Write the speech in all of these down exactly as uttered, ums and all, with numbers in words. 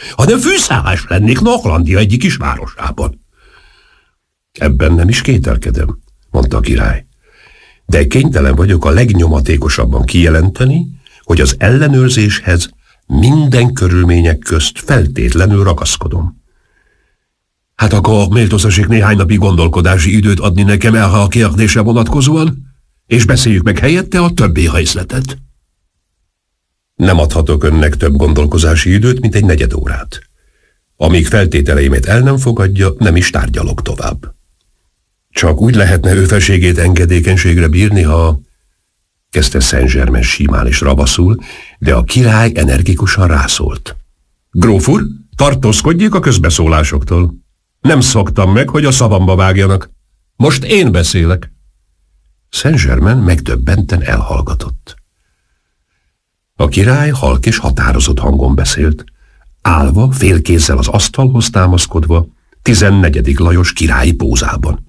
hanem fűszállás lennék Norlandia egyik kis városában. Ebben nem is kételkedem, mondta a király, de kénytelen vagyok a legnyomatékosabban kijelenteni, hogy az ellenőrzéshez minden körülmények közt feltétlenül ragaszkodom. Hát akkor méltóztassék néhány napi gondolkodási időt adni nekem el, ha a kérdésre vonatkozóan, és beszéljük meg helyette a többi helyzetet. Nem adhatok önnek több gondolkozási időt, mint egy negyed órát. Amíg feltételeimet el nem fogadja, nem is tárgyalok tovább. Csak úgy lehetne ő felségét engedékenységre bírni, ha... Kezdte Saint-Germain simán és ravaszul, de a király energikusan rászólt. Gróf úr, tartózkodjék a közbeszólásoktól. Nem szoktam meg, hogy a szavamba vágjanak. Most én beszélek. Saint-Germain megdöbbenten elhallgatott. A király halk és határozott hangon beszélt, állva, félkézzel az asztalhoz támaszkodva, tizennegyedik Lajos királyi pózában.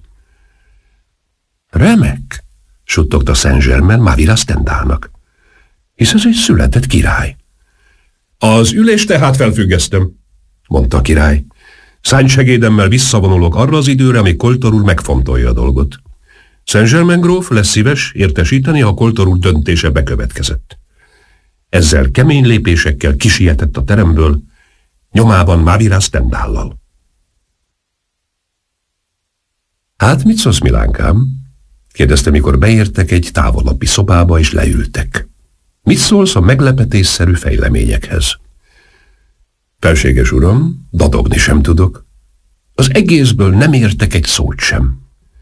Remek, suttogta Saint-Germain Mavila Stendhalnak, hisz ez egy született király. Az ülést tehát felfüggesztem, mondta a király. Szánysegédemmel visszavonulok arra az időre, amíg Koltor úr megfontolja a dolgot. Saint-Germain gróf lesz szíves értesíteni, ha Koltor úr döntése bekövetkezett. Ezzel kemény lépésekkel kisietett a teremből, nyomában Mavila Stendhallal. Hát mit szólsz, Milánkám? Kérdezte, mikor beértek egy távolabbi szobába és leültek. Mit szólsz a meglepetésszerű fejleményekhez? Felséges uram, dadogni sem tudok. Az egészből nem értek egy szót sem.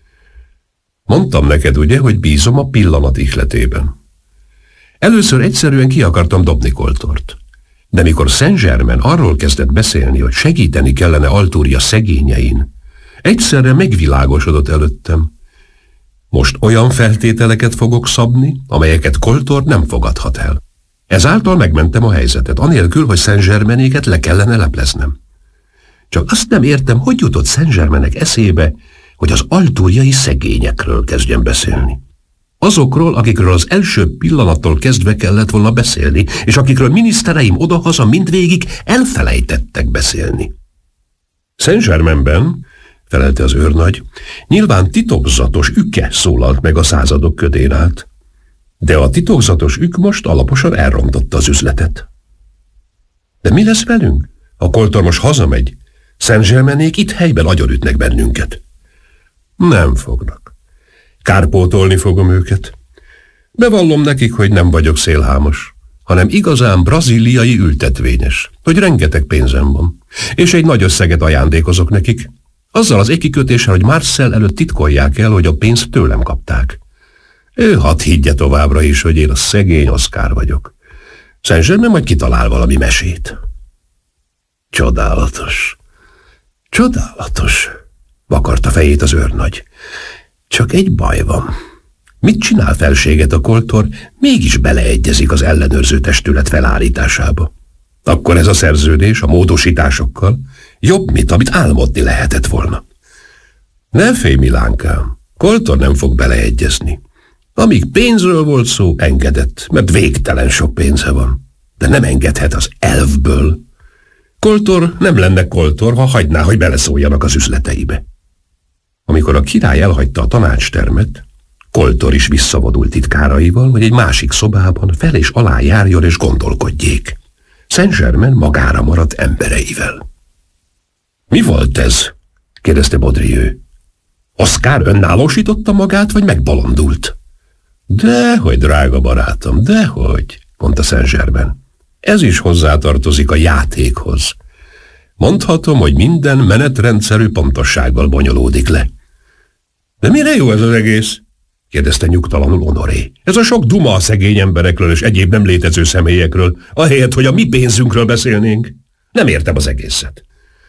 Mondtam neked, ugye, hogy bízom a pillanat ihletében. Először egyszerűen ki akartam dobni Koltort. De mikor Saint-Germain arról kezdett beszélni, hogy segíteni kellene Altúria szegényein, egyszerre megvilágosodott előttem. Most olyan feltételeket fogok szabni, amelyeket Koltor nem fogadhat el. Ezáltal megmentem a helyzetet, anélkül, hogy Saint-Germainéket le kellene lepleznem. Csak azt nem értem, hogy jutott Saint-Germainek eszébe, hogy az altúriai szegényekről kezdjen beszélni. Azokról, akikről az első pillanattól kezdve kellett volna beszélni, és akikről minisztereim odahaza mindvégig elfelejtettek beszélni. Saint-Germainben, felelte az őrnagy, nyilván titokzatos üke szólalt meg a századok ködén át, de a titokzatos ük most alaposan elrontotta az üzletet. De mi lesz velünk? Ha Koltor most hazamegy, Saint-Germainék itt helyben agyonütnek bennünket. Nem fognak. Kárpótolni fogom őket. Bevallom nekik, hogy nem vagyok szélhámos, hanem igazán brazíliai ültetvényes, hogy rengeteg pénzem van, és egy nagy összeget ajándékozok nekik, azzal az egykikötéssel, hogy Marcel előtt titkolják el, hogy a pénzt tőlem kapták. Ő hadd higgye továbbra is, hogy én a szegény Oszkár vagyok. Saint-Germain majd kitalál valami mesét. Csodálatos. Csodálatos, vakarta fejét az őrnagy. Csak egy baj van. Mit csinál felséget a Koltor, mégis beleegyezik az ellenőrző testület felállításába. Akkor ez a szerződés a módosításokkal jobb, mint amit álmodni lehetett volna. Ne félj, Milánkám, Koltor nem fog beleegyezni. Amíg pénzről volt szó, engedett, mert végtelen sok pénze van. De nem engedhet az elfből. Koltor nem lenne Koltor, ha hagyná, hogy beleszóljanak az üzleteibe. Amikor a király elhagyta a tanácstermet, Koltor is visszavonult titkáraival, hogy egy másik szobában fel és alá járjon és gondolkodjék. Saint-Germain magára maradt embereivel. Mi volt ez? kérdezte Baudrieux. Oszkár önállósította magát, vagy megbolondult? Dehogy, drága barátom, dehogy, mondta Saint-Germain. Ez is hozzátartozik a játékhoz. Mondhatom, hogy minden menetrendszerű pontossággal bonyolódik le. De mire jó ez az egész? kérdezte nyugtalanul Honoré. Ez a sok duma a szegény emberekről és egyéb nem létező személyekről, ahelyett, hogy a mi pénzünkről beszélnénk. Nem értem az egészet.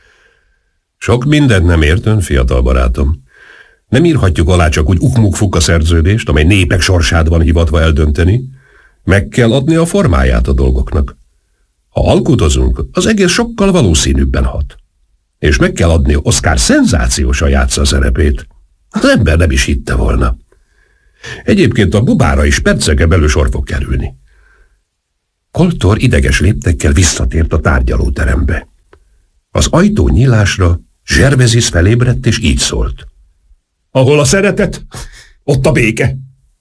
Sok mindent nem ért ön, fiatal barátom. Nem írhatjuk alá csak úgy ukmukfuk a szerződést, amely népek sorsát van hivatva eldönteni. Meg kell adni a formáját a dolgoknak. Ha alkudozunk, az egész sokkal valószínűbben hat. És meg kell adni, Oszkár szenzációsan játsza a szerepét. Az ember nem is hitte volna. Egyébként a bubára is perceken belül sor fog kerülni. Koltor ideges léptekkel visszatért a tárgyalóterembe. Az ajtó nyílásra Gervaise felébredt, és így szólt. Ahol a szeretet, ott a béke.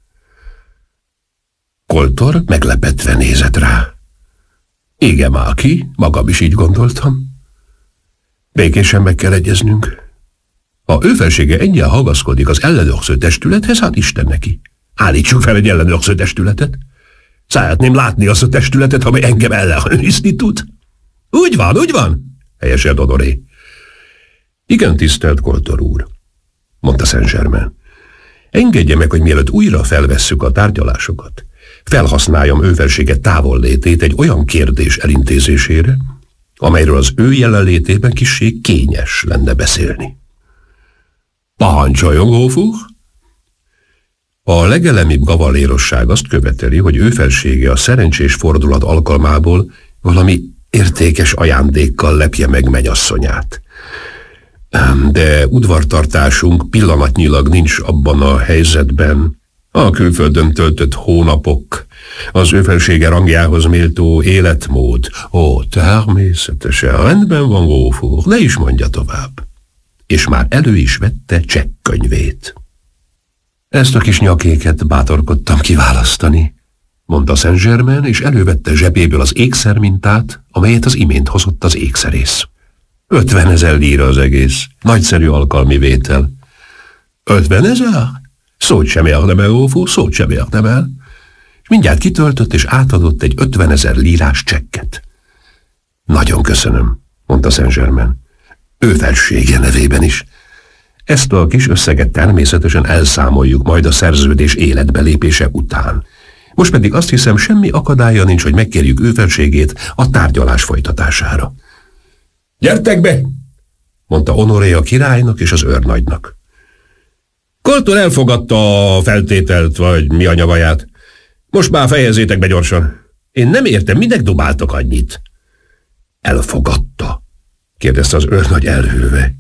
Koltor meglepetve nézett rá. Igen, Máki, magam is így gondoltam. Békésen meg kell egyeznünk. Ha ő felsége ennyien hagaszkodik az ellenőrző testülethez, hát Isten neki. Állítsuk fel egy ellenőrző testületet. Szeretném látni azt a testületet, amely engem ellenőrizni tud. Úgy van, úgy van, helyeselt Honoré. Igen, tisztelt Koltor úr, mondta Saint-Germain. Engedje meg, hogy mielőtt újra felvesszük a tárgyalásokat, felhasználjam ő felsége távollétét egy olyan kérdés elintézésére, amelyről az ő jelenlétében kissé kényes lenne beszélni. Parancsoljon, Gófúr! A legelemibb gavalérosság azt követeli, hogy ő felsége a szerencsés fordulat alkalmából valami értékes ajándékkal lepje meg mennyasszonyát. De udvartartásunk pillanatnyilag nincs abban a helyzetben. A külföldön töltött hónapok, az ő felsége rangjához méltó életmód. Ó, természetesen, rendben van, Gófúr, le is mondja tovább. És már elő is vette csekkkönyvét. Ezt a kis nyakéket bátorkodtam kiválasztani, mondta Saint-Germain, és elővette zsebéből az ékszermintát, amelyet az imént hozott az ékszerész. Ötvenezer líra az egész. Nagyszerű alkalmi vétel. Ötvenezer? Szót sem értem el, Ófú, szót sem értem el. És mindjárt kitöltött és átadott egy ötvenezer lírás csekket. Nagyon köszönöm, mondta Saint-Germain. Ő felsége nevében is. Ezt a kis összeget természetesen elszámoljuk majd a szerződés életbelépése után. Most pedig azt hiszem, semmi akadálya nincs, hogy megkérjük ő felségét a tárgyalás folytatására. Gyertek be! Mondta Honoré a királynak és az őrnagynak. Koltor elfogadta a feltételt, vagy mi a nyavaját. Most már fejezzétek be gyorsan. Én nem értem, minek dobáltok annyit? Elfogadta, kérdezte az őrnagy elhűlve.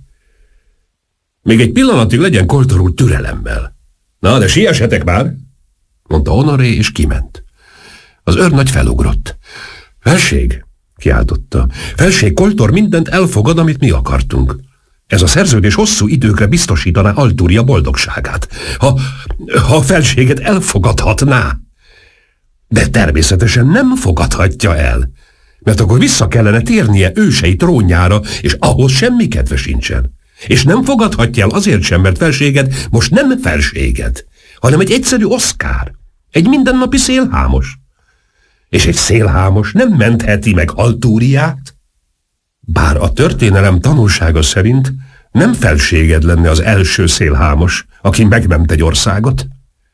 Még egy pillanatig legyen Koltor úr türelemmel. Na, de siessetek már, mondta Honoré, és kiment. Az őrnagy felugrott. Felség, kiáltotta. Felség, Koltor mindent elfogad, amit mi akartunk. Ez a szerződés hosszú időkre biztosítaná Altúria boldogságát, ha, ha a felséget elfogadhatná. De természetesen nem fogadhatja el, mert akkor vissza kellene térnie ősei trónjára, és ahhoz semmi kedve sincsen. És nem fogadhatja el azért sem, mert felséged most nem felséged, hanem egy egyszerű oszkár, egy mindennapi szélhámos. És egy szélhámos nem mentheti meg Altúriát. Bár a történelem tanulsága szerint nem felséged lenne az első szélhámos, aki megment egy országot.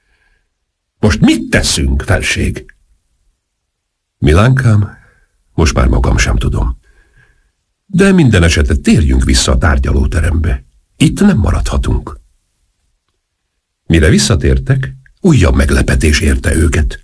Most mit teszünk, felség? Milánkám, most már magam sem tudom. De minden esetre térjünk vissza a tárgyalóterembe. Itt nem maradhatunk. Mire visszatértek, újabb meglepetés érte őket.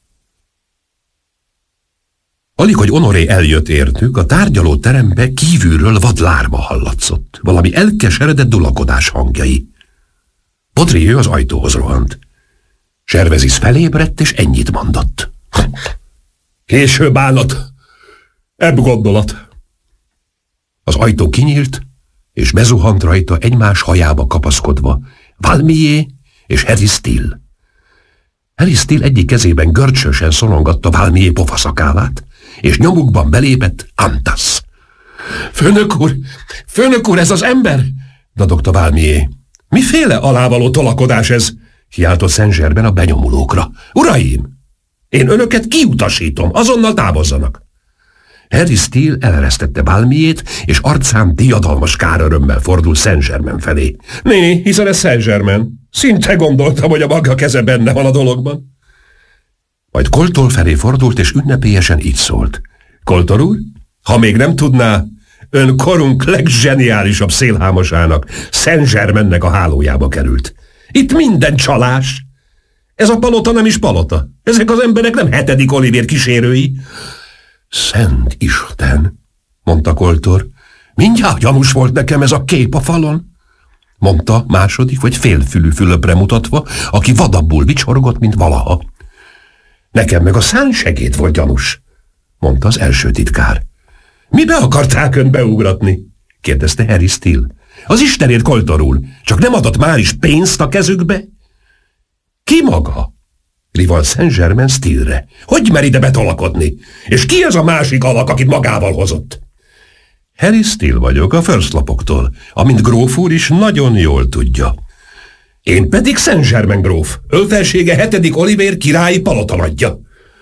Alig, hogy Honoré eljött értük, a tárgyalóterembe kívülről vad lárma hallatszott, valami elkeseredett dulakodás hangjai. Baudrieux az ajtóhoz rohant. Gervaise felébredt, és ennyit mondott. Késő bánat, ebb gondolat. Az ajtó kinyílt, és bezuhant rajta egymás hajába kapaszkodva Valmié és Harry Steele. Harry Steele egyik kezében görcsösen szorongatta Valmié pofaszakálát, és nyomukban belépett Antas. Főnök úr, főnök úr, ez az ember! Dadogta Valmié. Miféle alávaló tolakodás ez? Kiáltott Saint-Germain a benyomulókra. Uraim! Én önöket kiutasítom, azonnal távozzanak! Harry Steele eleresztette Valmiét, és arcán diadalmas kárörömmel fordul Saint-Germain felé. Néni, hiszen ez Saint-Germain. Szinte gondoltam, hogy a maga keze benne van a dologban. Majd Koltor felé fordult, és ünnepélyesen így szólt. Koltor úr, ha még nem tudná, ön korunk legzseniálisabb szélhámosának, Saint-Germainnek a hálójába került. Itt minden csalás. Ez a palota nem is palota. Ezek az emberek nem hetedik Olivér kísérői. Szent Isten, mondta Koltor. Mindjárt gyanús volt nekem ez a kép a falon, mondta második vagy félfülű Fülöpre mutatva, aki vadabbul vicsorgott, mint valaha. Nekem meg a szánsegéd volt gyanús, mondta az első titkár. Mibe akarták ön beugratni? kérdezte Harry Steele. Az Istenért, Coltor úr, csak nem adott már is pénzt a kezükbe? Ki maga? Rival Saint-Germain Steele-re. Hogy mer ide betolakodni? És ki ez a másik alak, akit magával hozott? Harry Steele vagyok a First lapoktól, amint gróf úr is nagyon jól tudja. Én pedig Saint-Germain gróf, ölfelsége hetedik Olivér királyi palotanadja.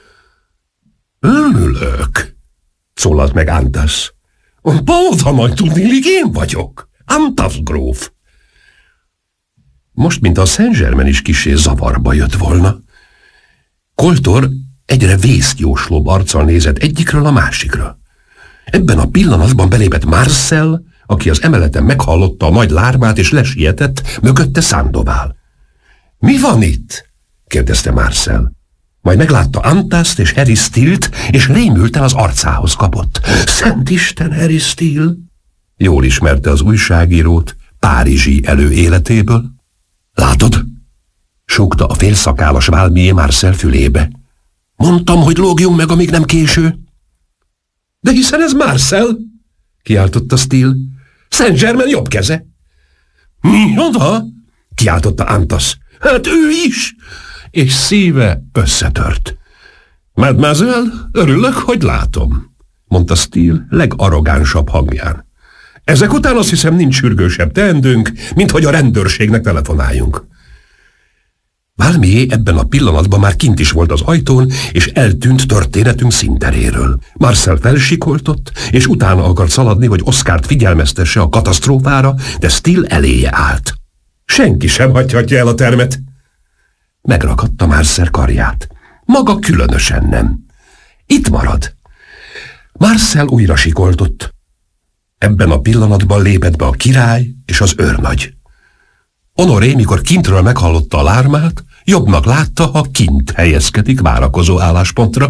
Örülök, szólalt meg Antas. Palotanadj tudniillik én vagyok, Antas gróf. Most, mint a Saint-Germain is kissé zavarba jött volna. Coltor egyre vészjóslóbb arccal nézett egyikről a másikra. Ebben a pillanatban belépett Marcel, aki az emeleten meghallotta a nagy lármát és lesietett, mögötte Sandoval. Mi van itt? kérdezte Marcel. Majd meglátta Antast és Harry Steele-t, és rémülten az arcához kapott. Szent Isten, Harry Steele! Jól ismerte az újságírót párizsi előéletéből. Látod? Súgta a félszakálas Valmié Marcel fülébe. Mondtam, hogy lógjunk meg, amíg nem késő. De hiszen ez Marcel, kiáltotta Steele. Saint-Germain jobb keze. Mi oda? Kiáltotta Antas. Hát ő is! És szíve összetört. Mademoiselle, örülök, hogy látom, mondta Steele legarrogánsabb hangján. Ezek után azt hiszem nincs sürgősebb teendőnk, mint hogy a rendőrségnek telefonáljunk. Valmié ebben a pillanatban már kint is volt az ajtón, és eltűnt történetünk színteréről. Marcel felsikoltott, és utána akart szaladni, hogy Oscart figyelmeztesse a katasztrófára, de Steele eléje állt. Senki sem hagyhatja el a termet. Megragadta Marcel karját. Maga különösen nem. Itt marad. Marcel újra sikoltott. Ebben a pillanatban lépett be a király és az őrnagy. Honoré, mikor kintről meghallotta a lármát, jobbnak látta, ha kint helyezkedik várakozó álláspontra.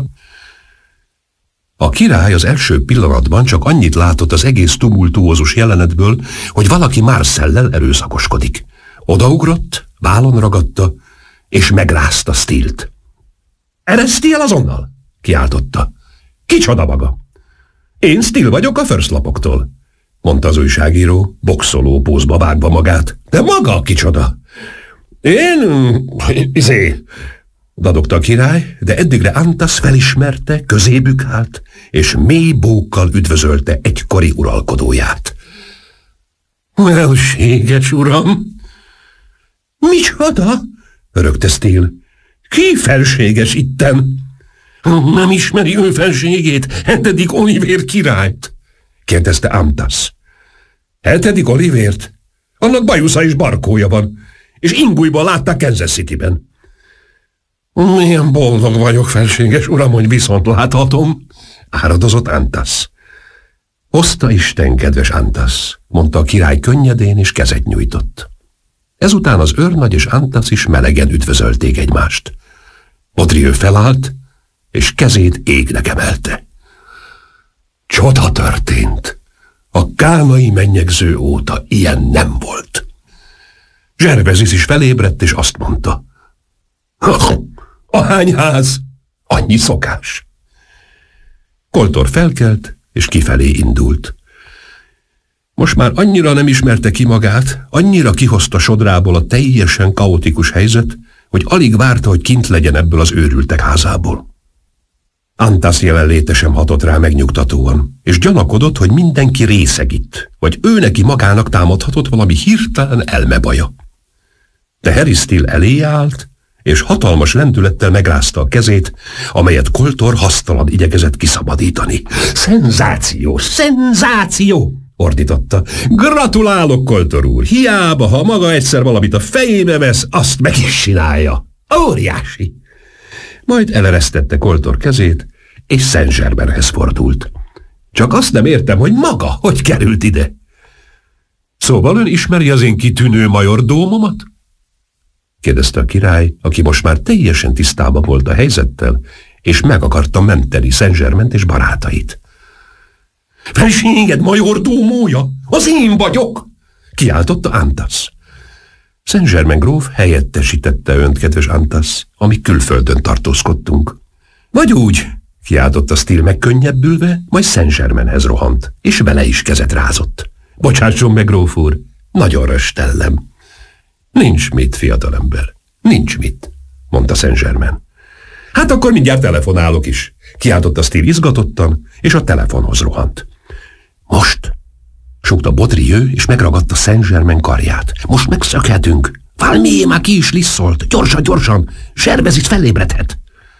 A király az első pillanatban csak annyit látott az egész tumultuózus jelenetből, hogy valaki Marcellel erőszakoskodik. Odaugrott, vállon ragadta, és megrázta Steele-t. Ereszti el azonnal! Kiáltotta. Kicsoda maga? Én Steele vagyok a First lapoktól, mondta az újságíró, boxoló pózba vágva magát. De maga kicsoda? Én... izé... dadogta a király, de eddigre Antas felismerte, közébük állt, és mély bókkal üdvözölte egykori uralkodóját. Elséges uram! Micsoda? Örögte Steele. Ki felséges itten? Nem ismeri ő felségét, hetedik Olivér királyt? kérdezte Antas. Hetedik Olivért? Annak bajusza és barkója van, és Ingújban látták Kansas Cityben. Milyen boldog vagyok, felséges uram, hogy viszont láthatom, áradozott Antas. Hozta Isten, kedves Antas, mondta a király könnyedén, és kezet nyújtott. Ezután az őrnagy és Antas is melegen üdvözölték egymást. Vaudreuil felállt, és kezét égnek emelte. Csoda történt. A kánai mennyegző óta ilyen nem volt. Zservezis is felébredt, és azt mondta. Ahány ház, annyi szokás. Coltor felkelt, és kifelé indult. Most már annyira nem ismerte ki magát, annyira kihozta sodrából a teljesen kaotikus helyzet, hogy alig várta, hogy kint legyen ebből az őrültek házából. Antas jelenléte sem hatott rá megnyugtatóan, és gyanakodott, hogy mindenki részeg itt, vagy ő neki magának támadhatott valami hirtelen elmebaja. De Harry Steele elé állt, és hatalmas lendülettel megrázta a kezét, amelyet Coltor hasztalan igyekezett kiszabadítani. Szenzáció! Szenzáció! ordította. Gratulálok, Coltor úr! Hiába, ha maga egyszer valamit a fejébe vesz, azt meg is csinálja. Óriási! Majd eleresztette Coltor kezét, és Saint-Germainhez fordult. Csak azt nem értem, hogy maga hogy került ide. Szóval ön ismeri az én kitűnő majordómomat? kérdezte a király, aki most már teljesen tisztában volt a helyzettel, és meg akarta menteni Saint-Germaint és barátait. Felséged majordómója? Az én vagyok! Kiáltotta Antas. Saint-Germain gróf helyettesítette önt, kedves Antas, amíg külföldön tartózkodtunk. Vagy úgy, kiáltotta Steele megkönnyebbülve, majd Saint-Germainhez rohant, és vele is kezet rázott. Bocsásson meg, gróf úr, nagyon röstellem. Nincs mit, fiatalember, nincs mit, mondta Saint-Germain. Hát akkor mindjárt telefonálok is, kiáltotta Steele izgatottan, és a telefonhoz rohant. Most, súgta Baudrieux, és megragadta Saint-Germain karját. Most megszökhetünk. Valmié már ki is lisszolt. Gyorsan, gyorsan, Zserbez felébredhet.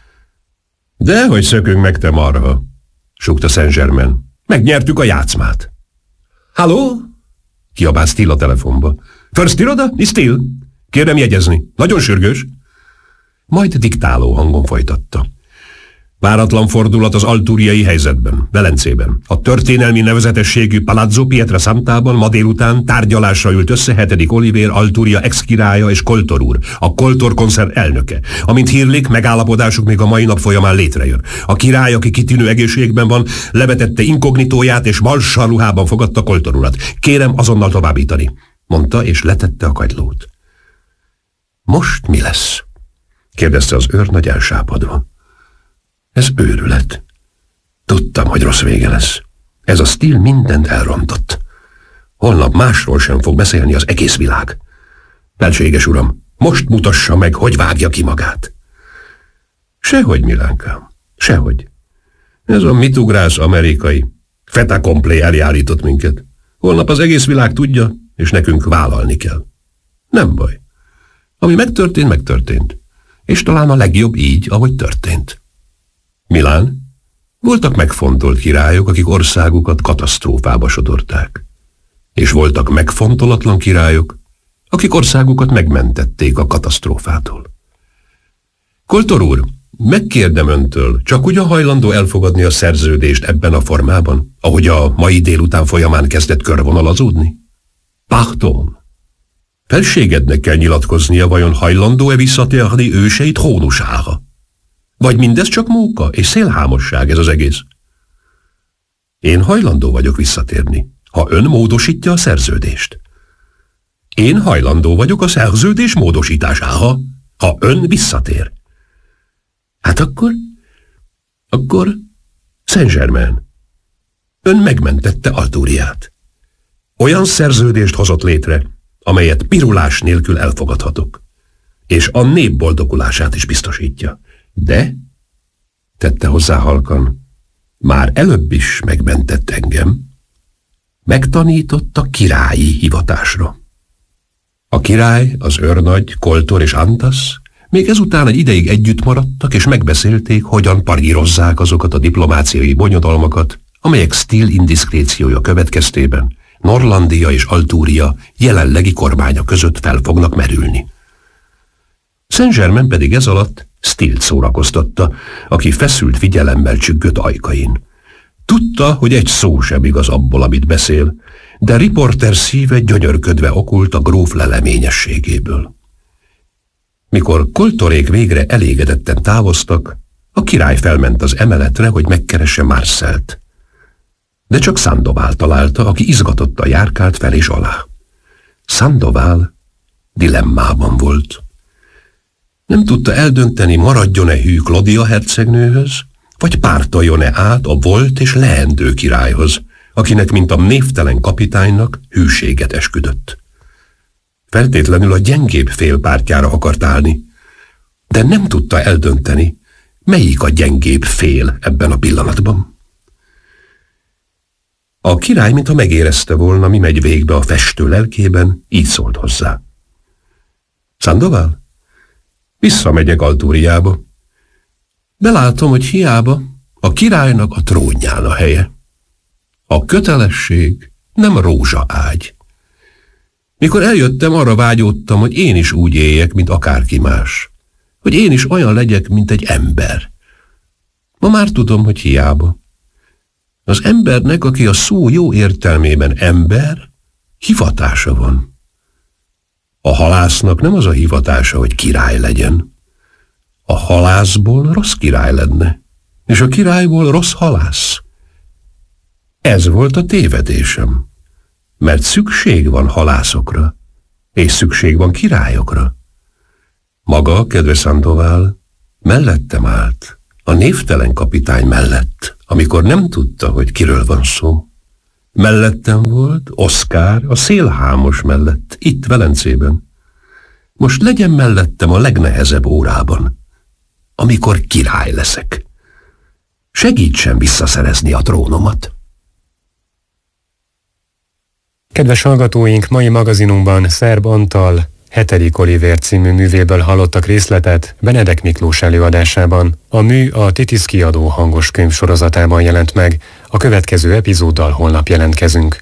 Dehogy szökünk meg, te marha, súgta Saint-Germain. Megnyertük a játszmát. Halló? Kiabált Steele a telefonba. First iroda? Steele? Kérem jegyezni. Nagyon sürgős. Majd diktáló hangon folytatta. Váratlan fordulat az altúriai helyzetben, Velencében. A történelmi nevezetességű Palazzo Pietrasantában ma délután tárgyalásra ült össze hetedik Olivér, Altúria ex-királya és Koltor úr, a Koltor koncern elnöke. Amint hírlik, megállapodásuk még a mai nap folyamán létrejön. A király, aki kitűnő egészségben van, levetette inkognitóját és valsarruhában fogadta Koltor urat. Kérem azonnal továbbítani, mondta, és letette a kagylót. Most mi lesz? Kérdezte az őrnagy elsápadva. Ez őrület. Tudtam, hogy rossz vége lesz. Ez a Steele mindent elrontott. Holnap másról sem fog beszélni az egész világ. Felséges uram, most mutassa meg, hogy vágja ki magát. Sehogy, Milánkám, sehogy. Ez a mitugrász amerikai. Fait accompli eljállított minket. Holnap az egész világ tudja, és nekünk vállalni kell. Nem baj. Ami megtörtént, megtörtént. És talán a legjobb így, ahogy történt. Milán? Voltak megfontolt királyok, akik országukat katasztrófába sodorták. És voltak megfontolatlan királyok, akik országukat megmentették a katasztrófától. Koltor úr, megkérdem öntől, csak ugyan hajlandó elfogadni a szerződést ebben a formában, ahogy a mai délután folyamán kezdett körvonalazódni? Pardon. Felségednek kell nyilatkoznia, vajon hajlandó-e visszatérni ősei trónusára? Vagy mindez csak móka és szélhámosság ez az egész? Én hajlandó vagyok visszatérni, ha ön módosítja a szerződést. Én hajlandó vagyok a szerződés módosítására, ha ön visszatér. Hát akkor, akkor Saint-Germain. Ön megmentette Altúriát. Olyan szerződést hozott létre, amelyet pirulás nélkül elfogadhatok, és a nép boldogulását is biztosítja. De, tette hozzá halkan, már előbb is megmentett engem. Megtanított a királyi hivatásra. A király, az őrnagy, Koltor és Antas még ezután egy ideig együtt maradtak, és megbeszélték, hogyan parírozzák azokat a diplomáciai bonyodalmakat, amelyek Steele indiszkréciója következtében Norlandia és Altúria jelenlegi kormánya között fel fognak merülni. Saint-Germain pedig ez alatt Steele-t szórakoztatta, aki feszült figyelemmel csüggött ajkain. Tudta, hogy egy szó sem igaz abból, amit beszél, de riporter szíve gyönyörködve okult a gróf leleményességéből. Mikor Koltorék végre elégedetten távoztak, a király felment az emeletre, hogy megkeresse Marcelt. De csak Sandoval találta, aki izgatottan járkált fel és alá. Sandoval dilemmában volt. Nem tudta eldönteni, maradjon-e hű Claudia hercegnőhöz, vagy pártoljon-e át a volt és leendő királyhoz, akinek, mint a névtelen kapitánynak, hűséget esküdött. Feltétlenül a gyengébb fél pártjára akart állni, de nem tudta eldönteni, melyik a gyengébb fél ebben a pillanatban. A király, mintha megérezte volna, mi megy végbe a festő lelkében, így szólt hozzá. Sandoval? Visszamegyek Altúriába. Belátom, hogy hiába a királynak a trónján a helye. A kötelesség nem rózsaágy. Mikor eljöttem, arra vágyódtam, hogy én is úgy éljek, mint akárki más. Hogy én is olyan legyek, mint egy ember. Ma már tudom, hogy hiába. Az embernek, aki a szó jó értelmében ember, hivatása van. A halásznak nem az a hivatása, hogy király legyen. A halászból rossz király lenne, és a királyból rossz halász. Ez volt a tévedésem, mert szükség van halászokra, és szükség van királyokra. Maga, kedves Sandoval, mellettem állt, A névtelen kapitány mellett, amikor nem tudta, hogy kiről van szó. Mellettem volt Oszkár a szélhámos mellett, itt Velencében. Most legyen mellettem a legnehezebb órában, amikor király leszek. Segítsen visszaszerezni a trónomat. Kedves hallgatóink, mai magazinunkban Szerb Antal hetedik Olivér című művéből hallottak részletet Benedek Miklós előadásában. A mű a Titisz kiadó hangos könyv sorozatában jelent meg. A következő epizóddal holnap jelentkezünk.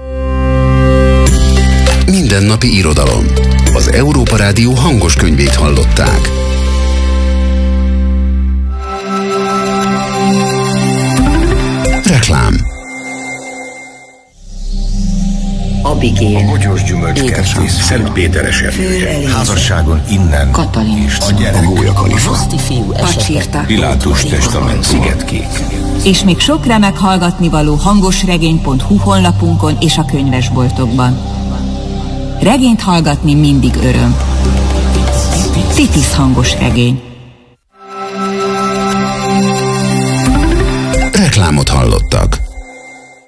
Mindennapi irodalom. Az Európa Rádió hangos könyvét hallották. Reklám. Abigail, a bogyós gyümölcskertész, Szent Péteres erdője. házasságon innen, Katalin, a gyerek, A Gólyakalifa. Pacsirta, Pilátus testament, Szigetkék. És még sok remek hallgatnivaló hangosregény pont hu honlapunkon és a könyvesboltokban. Regényt hallgatni mindig öröm. Titisz hangos regény. Reklámot hallottak.